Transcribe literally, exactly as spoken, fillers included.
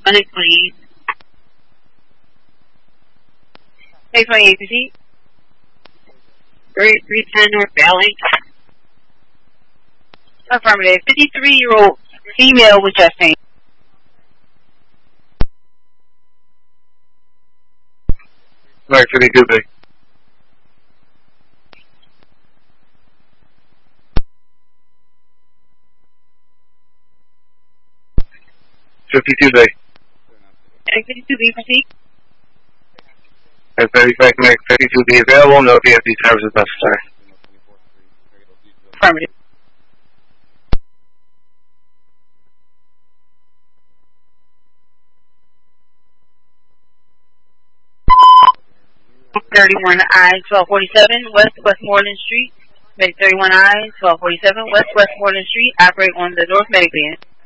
Clinic, please. Take my A P C. three ten North Valley. Affirmative. fifty-three-year-old female with chest pain. Right, fifty-two B. fifty-two B. fifty-two B, proceed. Has thirty-five Mac fifty-two B available? No V F D services necessary. Affirmative. thirty-one I, twelve forty-seven, West Westmoreland Street. Medic thirty-one I, twelve forty-seven, West Westmoreland Street. Operate on the North Medic Band.